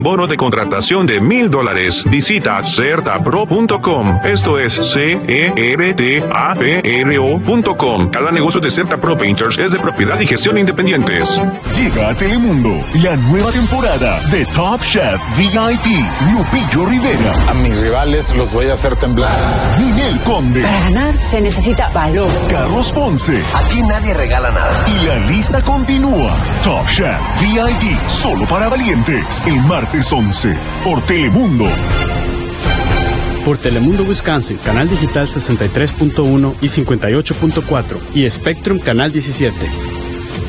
Bono de contratación de $1,000. Visita certapro.com. Esto es CERTAPRO.com. Cada negocio de Certa Pro Painters es de propiedad y gestión independientes. Llega a Telemundo la nueva temporada de Top Chef VIP. Lupillo Rivera. A mis rivales los voy a hacer temblar. Ninel Conde. Para ganar se necesita valor. Carlos Ponce. Aquí nadie regala nada. Y la lista continúa. Top Chef VIP. Solo para valientes. El martes 11 por Telemundo. Por Telemundo Wisconsin, canal digital 63.1 y 58.4 y Spectrum canal 17.